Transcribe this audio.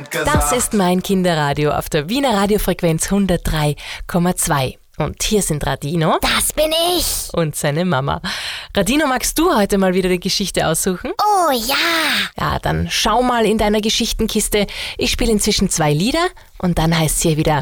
Das ist mein Kinderradio auf der Wiener Radiofrequenz 103,2. Und hier sind Radino. Das bin ich. Und seine Mama. Radino, magst du heute mal wieder die Geschichte aussuchen? Oh ja. Ja, dann schau mal in deiner Geschichtenkiste. Ich spiele inzwischen 2 Lieder und dann heißt es hier wieder